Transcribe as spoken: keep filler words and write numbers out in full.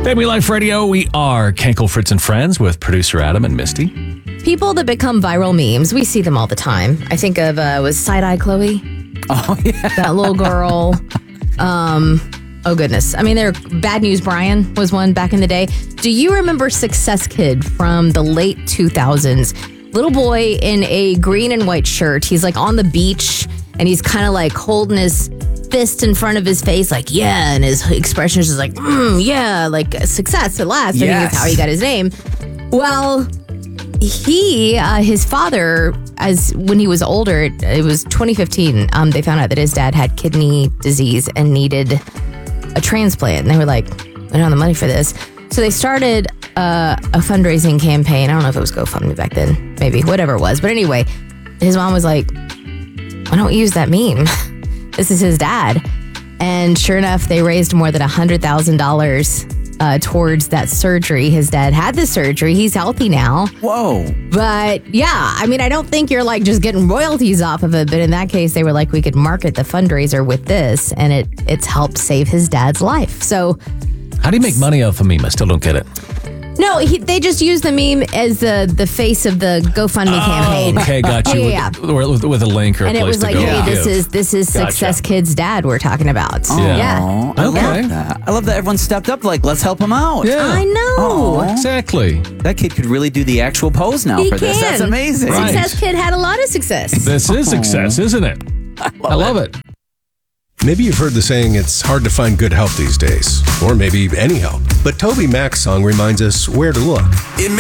Family Life Radio, we are Kenkel, Fritz, and Friends with producer Adam and Misty. People that become viral memes, we see them all the time. I think of, uh, was Side-Eye Chloe? Oh, yeah. That little girl. Um, oh, goodness. I mean, there, Bad News Brian was one back in the day. Do you remember Success Kid from the late two thousands? Little boy in a green and white shirt. He's like on the beach and he's kind of like holding his fist in front of his face, like, yeah. And his expression is just like, mm, yeah, like success at last. Yes. I think that's how he got his name. Well, he, uh, his father, as when he was older, it, it was twenty fifteen, um, they found out that his dad had kidney disease and needed a transplant. And they were like, we don't have the money for this. So they started uh, a fundraising campaign. I don't know if it was GoFundMe back then, maybe, whatever it was. But anyway, his mom was like, why don't we use that meme? This is his dad. And sure enough, they raised more than one hundred thousand dollars uh, towards that surgery. His dad had the surgery. He's healthy now. Whoa. But yeah, I mean, I don't think you're like just getting royalties off of it. But in that case, they were like, we could market the fundraiser with this. And it it's helped save his dad's life. So How do you make money off a meme? I still don't get it. no, he, they just use the meme as the, the face of the GoFundMe campaign. Okay, got you. Yeah, yeah, With, with, with a link or a And it place was like, to go. hey, this give. is this is Gotcha. Success Kid's dad we're talking about. Yeah. Yeah. Oh, I Okay. love that. I love that everyone stepped up, like, let's help him out. Yeah. I know. Aw. Exactly. That kid could really do the actual pose now He for this. can. That's amazing. Right. Success Kid had a lot of success. This is success, isn't it? I love it. Maybe you've heard the saying, it's hard to find good help these days, or maybe any help. But Toby Mac's song reminds us where to look. It